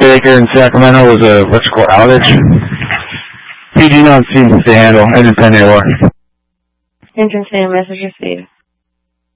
Baker in Sacramento was a electrical outage. PG9 seems to handle. Engine 10 AOR. Engine 10, message received.